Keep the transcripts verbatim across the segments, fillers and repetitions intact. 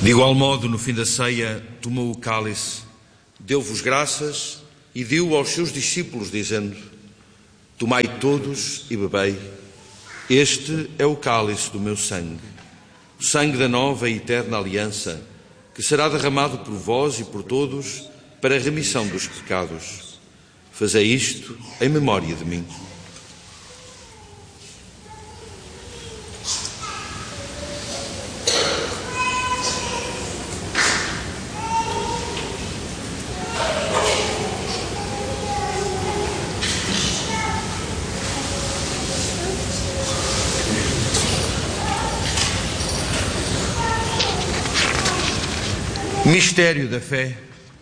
De igual modo, no fim da ceia, tomou o cálice, deu-vos graças e deu aos seus discípulos, dizendo: tomai todos e bebei, este é o cálice do meu sangue, o sangue da nova e eterna aliança, que será derramado por vós e por todos para a remissão dos pecados. Fazei isto em memória de mim. Mistério da fé.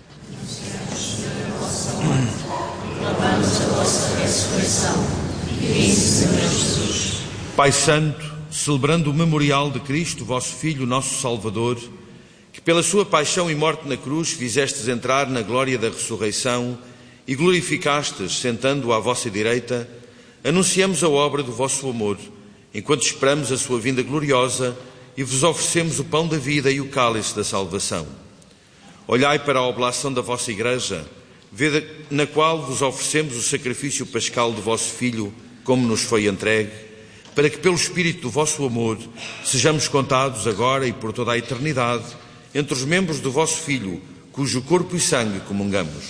Pai Santo, celebrando o memorial de Cristo, vosso Filho, nosso Salvador, que pela sua paixão e morte na cruz fizestes entrar na glória da ressurreição e glorificastes, sentando-o à vossa direita, anunciamos a obra do vosso amor, enquanto esperamos a sua vinda gloriosa e vos oferecemos o pão da vida e o cálice da salvação. Olhai para a oblação da vossa Igreja, vede na qual vos oferecemos o sacrifício pascal do vosso Filho, como nos foi entregue, para que pelo Espírito do vosso amor sejamos contados agora e por toda a eternidade entre os membros do vosso Filho, cujo corpo e sangue comungamos.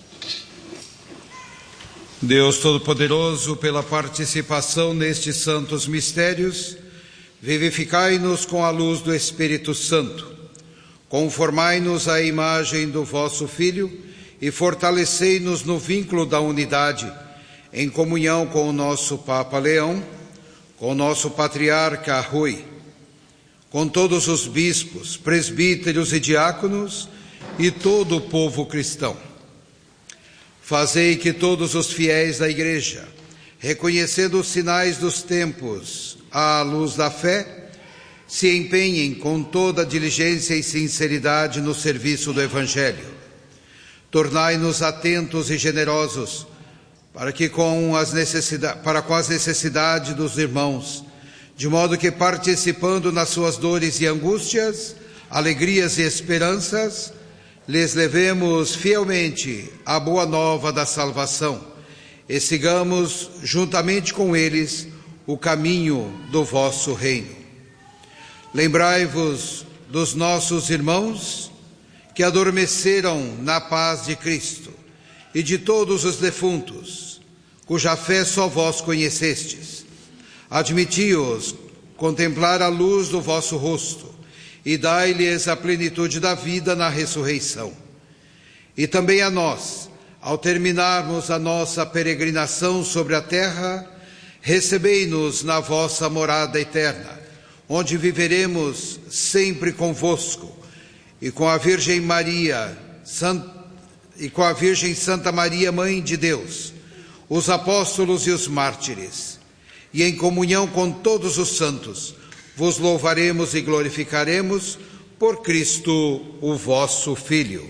Deus Todo-Poderoso, pela participação nestes santos mistérios, vivificai-nos com a luz do Espírito Santo. Conformai-nos à imagem do vosso Filho e fortalecei-nos no vínculo da unidade, em comunhão com o nosso Papa Leão, com o nosso Patriarca Rui, com todos os bispos, presbíteros e diáconos e todo o povo cristão. Fazei que todos os fiéis da Igreja, reconhecendo os sinais dos tempos à luz da fé, se empenhem com toda diligência e sinceridade no serviço do Evangelho. Tornai-nos atentos e generosos para que com as necessidades, para com as necessidades dos irmãos, de modo que participando nas suas dores e angústias, alegrias e esperanças, lhes levemos fielmente a boa nova da salvação e sigamos juntamente com eles o caminho do vosso reino. Lembrai-vos dos nossos irmãos que adormeceram na paz de Cristo e de todos os defuntos, cuja fé só vós conhecestes. Admiti-os contemplar a luz do vosso rosto e dai-lhes a plenitude da vida na ressurreição. E também a nós, ao terminarmos a nossa peregrinação sobre a terra, recebei-nos na vossa morada eterna, onde viveremos sempre convosco, e com a Virgem Maria, Sant... e com a Virgem Santa Maria, Mãe de Deus, os apóstolos e os mártires, e em comunhão com todos os santos, vos louvaremos e glorificaremos por Cristo, o vosso Filho.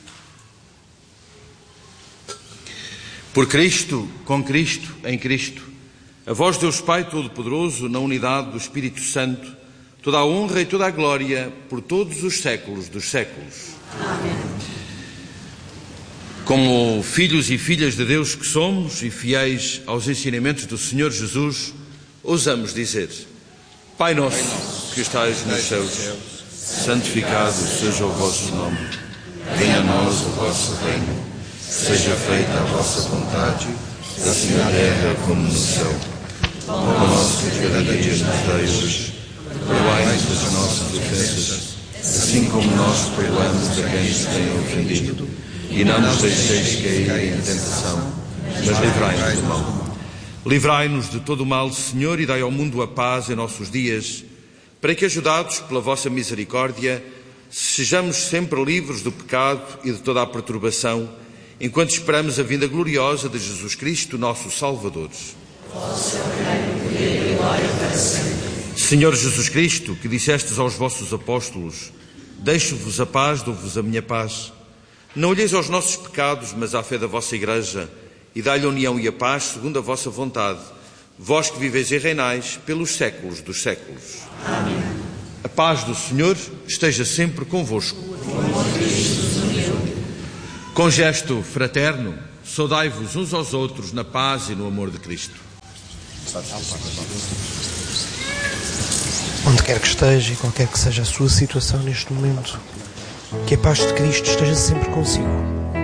Por Cristo, com Cristo, em Cristo, a vós, Deus Pai Todo-Poderoso, na unidade do Espírito Santo, toda a honra e toda a glória por todos os séculos dos séculos. Amém. Como filhos e filhas de Deus que somos e fiéis aos ensinamentos do Senhor Jesus, ousamos dizer: Pai nosso, que estais nos céus, santificado seja o vosso nome. Venha a nós o vosso reino. Seja feita a vossa vontade, assim na terra como no céu. O nosso de cada dia nos dai hoje. Perdoai-nos as nossas ofensas, assim como nós perdoamos a quem nos tem ofendido. E não nos deixeis cair em tentação, mas livrai-nos do mal. Livrai-nos de todo o mal, Senhor, e dai ao mundo a paz em nossos dias, para que, ajudados pela vossa misericórdia, sejamos sempre livres do pecado e de toda a perturbação, enquanto esperamos a vinda gloriosa de Jesus Cristo, nosso Salvador. Vosso é o reino, poder e glória para sempre. Senhor Jesus Cristo, que dissestes aos vossos apóstolos: deixo-vos a paz, dou-vos a minha paz. Não olheis aos nossos pecados, mas à fé da vossa Igreja, e dai-lhe a união e a paz segundo a vossa vontade, vós que viveis e reinais pelos séculos dos séculos. Amém. A paz do Senhor esteja sempre convosco. Com gesto fraterno, saudai-vos uns aos outros na paz e no amor de Cristo. Onde quer que esteja e qualquer que seja a sua situação neste momento, que a paz de Cristo esteja sempre consigo.